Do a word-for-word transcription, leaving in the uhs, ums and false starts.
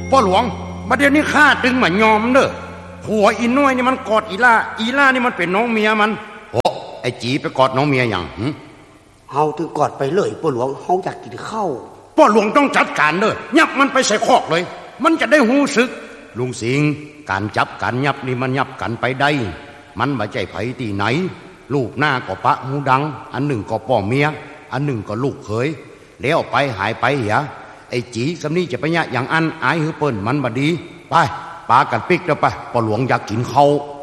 พ่อหลวงบัดเดี๋ยวนี้ข้าดึงมายอมเด้อผัวอีน้อยนี่มันกอดอีล่าอีล่านี่มันเป็นน้องเมียมันโอ้ไอ้จีไปกอดน้องเมียอย่างหึเฮาถึงกอดไปเลยพ่อหลวงเฮาอยากกินข้าวพ่อหลวงต้องจัดการเด้อยับมันไปใส่คอกเลยมันจะได้หูสึกลุงสิงห์การจับกันยับนี่มันยับกันไปได้มันบ่ใจไผที่ไหนลูกหน้าก็ปะหูดังอันหนึ่งก็พ่อเมียอันหนึ่งก็ลูกเขยแล้วไปหายไปเหียไอ้จีสำนี้จะไปยะอย่างอันอายหือเปิ้นมันบ่ดีไปปากันปิกเด้อไปพ่อหลวงอยากกินข้าว